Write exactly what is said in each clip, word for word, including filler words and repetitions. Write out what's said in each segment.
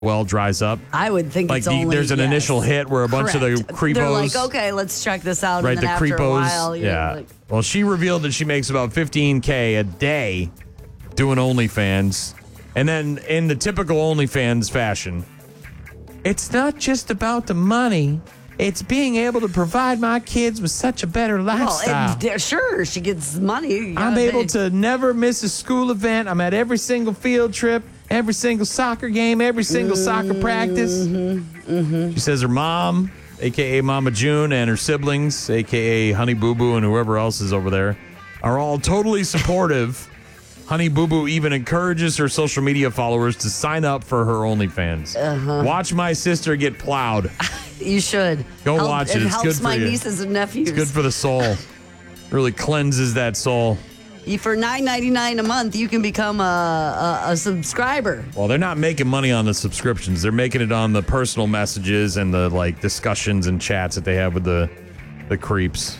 well dries up. I would think like it's the, only, there's an yes. initial hit where a bunch Correct. of the creepos. They're like, okay, let's check this out. Right, and then the after creepos. a while, you're yeah. like, well, she revealed that she makes about fifteen K a day doing OnlyFans. And then in the typical OnlyFans fashion, it's not just about the money. It's being able to provide my kids with such a better lifestyle. Well, it, sure, she gets money. I'm Yeah, able they, to never miss a school event. I'm at every single field trip, every single soccer game, every single mm-hmm, soccer practice. Mm-hmm, mm-hmm. She says her mom, a k a. Mama June, and her siblings, a k a. Honey Boo Boo and whoever else is over there, are all totally supportive. Honey Boo Boo even encourages her social media followers to sign up for her OnlyFans. Uh-huh. Watch my sister get plowed. You should. Go Help, watch it. It It's helps good for my you. nieces and nephews. It's good for the soul. Really cleanses that soul. For nine ninety-nine a month, you can become a, a, a subscriber. Well, they're not making money on the subscriptions. They're making it on the personal messages and the like discussions and chats that they have with the the creeps.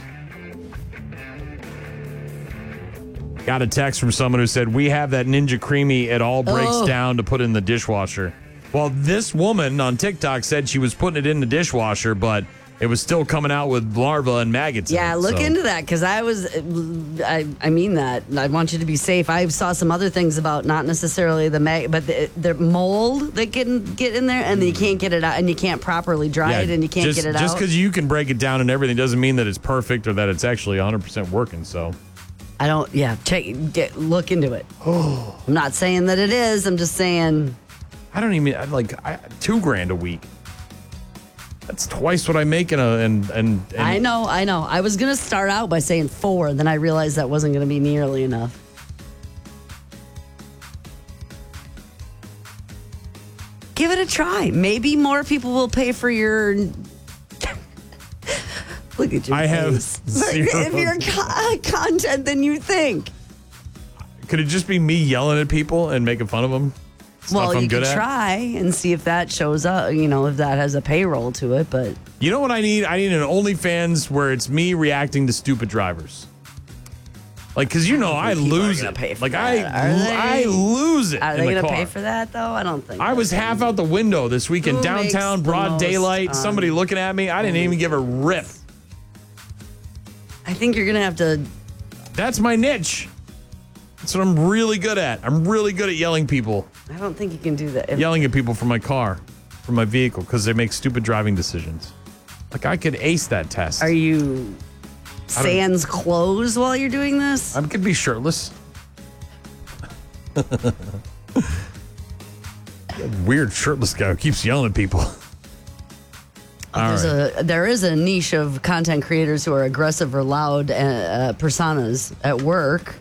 Got a text from someone who said, we have that Ninja Creamy. It all breaks oh. down to put in the dishwasher. Well, this woman on TikTok said she was putting it in the dishwasher, but it was still coming out with larvae and maggots. Yeah, in it, look so. into that because I was, I, I mean that. I want you to be safe. I saw some other things about not necessarily the mag, but the, the mold that can get in there, and then you can't get it out, and you can't properly dry Yeah, it, and you can't just, get it just out. Just because you can break it down and everything doesn't mean that it's perfect or that it's actually one hundred percent working. So. I don't, yeah, check, get, look into it. I'm not saying that it is. I'm just saying. I don't even, I, like, I, two grand a week. That's twice what I make in a, and, and, and I know, I know. I was going to start out by saying four, then I realized that wasn't going to be nearly enough. Give it a try. Maybe more people will pay for your. Look at your I have face. zero. If your co- content than you think. Could it just be me yelling at people and making fun of them? Stuff Well, I'm you good could at? try and see if that shows up, you know, if that has a payroll to it, but. You know what I need? I need an OnlyFans where it's me reacting to stupid drivers. Like, because you know I, think people lose are it. gonna pay for Like, that. I, Are they? I lose it Are in they the going to car. pay for that, though? I don't think. I was that's- half out the window this weekend, Who downtown, makes the broad most, daylight, um, somebody looking at me. I didn't even give a rip. I think you're going to have to. That's my niche. That's what I'm really good at. I'm really good at yelling people. I don't think you can do that. If, Yelling at people from my car, from my vehicle, because they make stupid driving decisions. Like, I could ace that test. Are you sans clothes while you're doing this? I could be shirtless. Weird shirtless guy who keeps yelling at people. All There's right. a there is a niche of content creators who are aggressive or loud uh, uh, personas at work.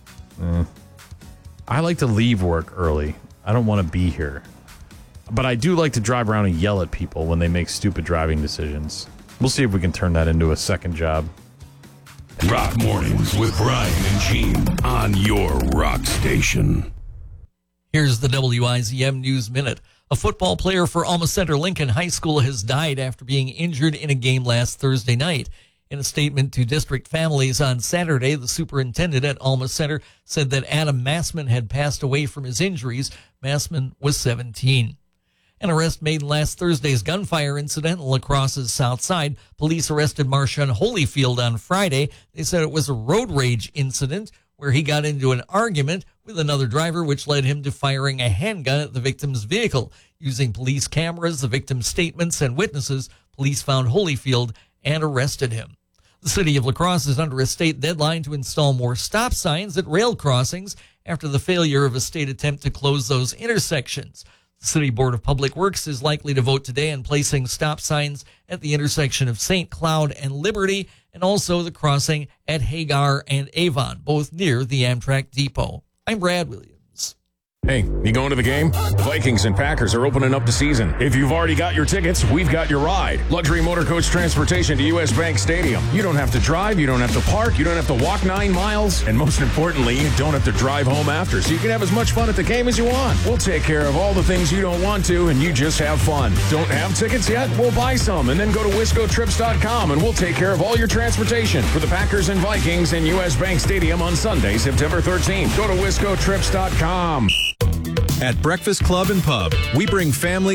I like to leave work early. I don't want to be here. But I do like to drive around and yell at people when they make stupid driving decisions. We'll see if we can turn that into a second job. Rock Mornings with Brian and Gene on your rock station. Here's the W I Z M News Minute. A football player for Alma Center Lincoln High School has died after being injured in a game last Thursday night. In a statement to district families on Saturday, the superintendent at Alma Center said that Adam Massman had passed away from his injuries. Massman was seventeen. An arrest made in last Thursday's gunfire incident in La Crosse's South Side. Police arrested Marshawn Holyfield on Friday. They said it was a road rage incident where he got into an argument with another driver, which led him to firing a handgun at the victim's vehicle. Using police cameras, the victim's statements, and witnesses, police found Holyfield and arrested him. The city of La Crosse is under a state deadline to install more stop signs at rail crossings after the failure of a state attempt to close those intersections. The City Board of Public Works is likely to vote today on placing stop signs at the intersection of Saint Cloud and Liberty, and also the crossing at Hagar and Avon, both near the Amtrak depot. I'm Brad Williams. Hey, you going to the game? The Vikings and Packers are opening up the season. If you've already got your tickets, we've got your ride. Luxury motor coach transportation to U S Bank Stadium. You don't have to drive, you don't have to park, you don't have to walk nine miles, and most importantly, you don't have to drive home after, so you can have as much fun at the game as you want. We'll take care of all the things you don't want to, and you just have fun. Don't have tickets yet? We'll buy some, and then go to wisco trips dot com, and we'll take care of all your transportation for the Packers and Vikings in U S Bank Stadium on Sunday, September thirteenth. Go to wisco trips dot com. At Breakfast Club and Pub, we bring family